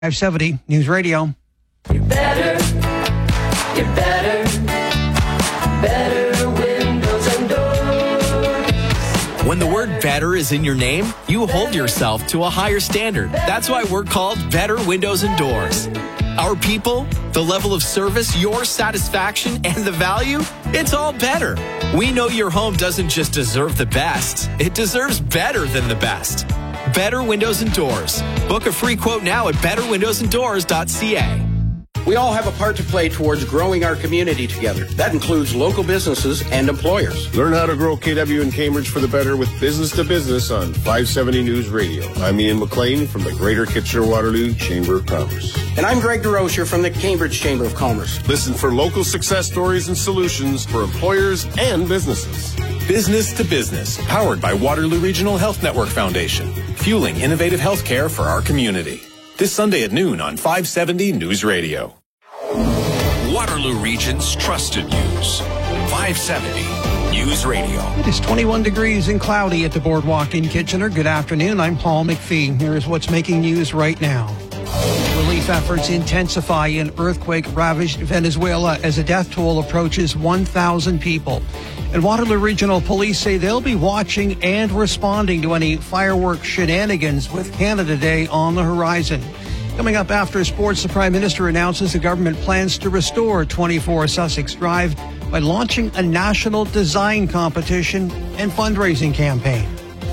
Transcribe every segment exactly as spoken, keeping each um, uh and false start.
five seventy News Radio. You're better, you're better, better windows and doors. When the word better is in your name, you hold yourself to a higher standard. That's why we're called Better Windows and Doors. Our people, the level of service, your satisfaction, and the value, it's all better. We know your home doesn't just deserve the best, it deserves better than the best. Better Windows and Doors. Book a free quote now at better windows and doors dot c a. We all have a part to play towards growing our community together. That includes local businesses and employers. Learn how to grow K W in Cambridge for the better with Business to Business on five seventy News Radio. I'm Ian McLean from the Greater Kitchener-Waterloo Chamber of Commerce. And I'm Greg DeRocher from the Cambridge Chamber of Commerce. Listen for local success stories and solutions for employers and businesses. Business to Business, powered by Waterloo Regional Health Network Foundation, fueling innovative healthcare for our community. This Sunday at noon on five seventy News Radio. Waterloo Region's trusted news. five seventy News Radio. It is twenty-one degrees and cloudy at the Boardwalk in Kitchener. Good afternoon. I'm Paul McPhee. Here's what's making news right now. Relief efforts intensify in earthquake-ravaged Venezuela as a death toll approaches one thousand people. And Waterloo Regional Police say they'll be watching and responding to any fireworks shenanigans with Canada Day on the horizon. Coming up after sports, the Prime Minister announces the government plans to restore twenty-four Sussex Drive by launching a national design competition and fundraising campaign.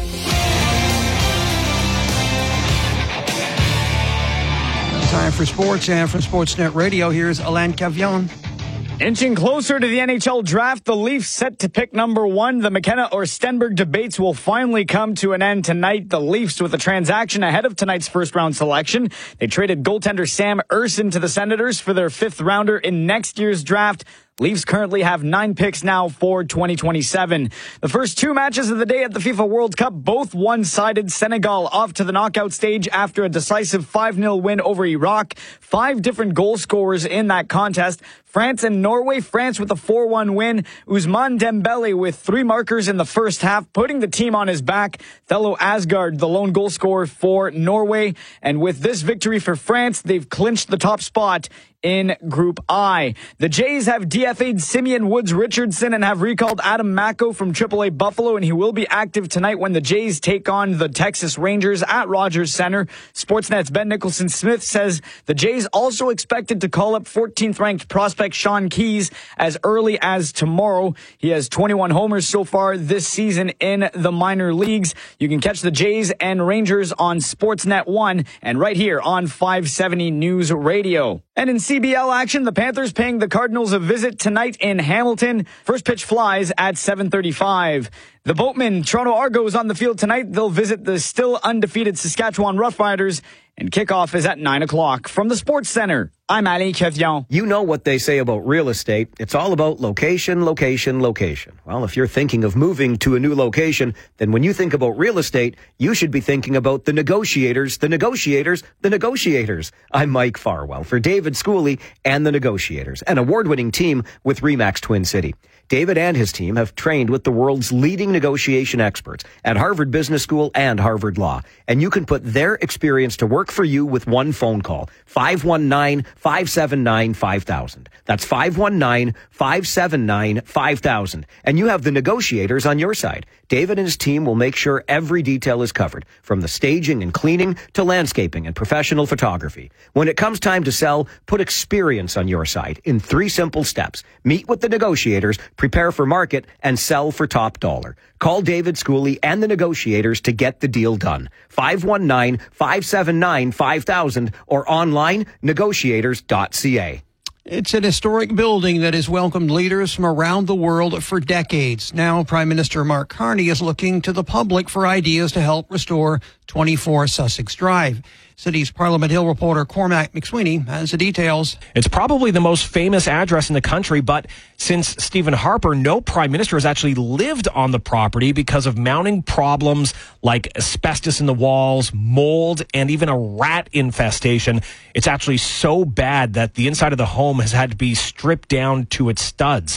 Time for sports, and from Sportsnet Radio, here's Alain Cavion. Inching closer to the N H L draft, the Leafs set to pick number one. The McKenna or Stenberg debates will finally come to an end tonight. The Leafs with a transaction ahead of tonight's first round selection. They traded goaltender Sam Ersson to the Senators for their fifth rounder in next year's draft. Leafs currently have nine picks now for twenty twenty-seven. The first two matches of the day at the FIFA World Cup, both one-sided. Senegal off to the knockout stage after a decisive five nil win over Iraq. Five different goal scorers in that contest. France and Norway. France with a four one win. Ousmane Dembele with three markers in the first half, putting the team on his back. Thelo Asgard, the lone goal scorer for Norway. And with this victory for France, they've clinched the top spot in Group I. The Jays have D F A'd Simeon Woods-Richardson and have recalled Adam Macko from triple A Buffalo, and he will be active tonight when the Jays take on the Texas Rangers at Rogers Center. Sportsnet's Ben Nicholson-Smith says the Jays also expected to call up fourteenth ranked prospect Sean Keys as early as tomorrow. He has twenty-one homers so far this season in the minor leagues. You can catch the Jays and Rangers on Sportsnet one and right here on five seventy News Radio. And in C B L action, the Panthers paying the Cardinals a visit tonight in Hamilton. First pitch flies at seven thirty-five. The Boatmen, Toronto Argos on the field tonight. They'll visit the still undefeated Saskatchewan Roughriders, and kickoff is at nine o'clock. From the Sports Center, I'm Alain Cavion. You know what they say about real estate. It's all about location, location, location. Well, if you're thinking of moving to a new location, then when you think about real estate, you should be thinking about the negotiators, the negotiators, the negotiators. I'm Mike Farwell for David Schooley and the Negotiators, an award-winning team with RE/MAX Twin City. David and his team have trained with the world's leading negotiation experts at Harvard Business School and Harvard Law. And you can put their experience to work for you with one phone call. five one nine, five seven nine, five thousand. That's five one nine, five seven nine, five thousand. And you have the negotiators on your side. David and his team will make sure every detail is covered, from the staging and cleaning to landscaping and professional photography. When it comes time to sell, put experience on your side in three simple steps. Meet with the negotiators, prepare for market, and sell for top dollar. Call David Schooley and the Negotiators to get the deal done. five one nine, five seven nine, five thousand or online negotiators dot c a. It's an historic building that has welcomed leaders from around the world for decades. Now, Prime Minister Mark Carney is looking to the public for ideas to help restore twenty-four Sussex Drive. City's Parliament Hill reporter Cormac McSweeney has the details. It's probably the most famous address in the country, but since Stephen Harper, no prime minister has actually lived on the property because of mounting problems like asbestos in the walls, mold, and even a rat infestation. It's actually so bad that the inside of the home has had to be stripped down to its studs.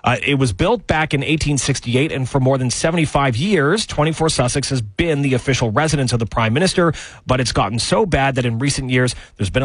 Uh, it was built back in eighteen sixty-eight, and for more than seventy-five years, twenty-four Sussex has been the official residence of the Prime Minister, but it's gotten so bad that in recent years, there's been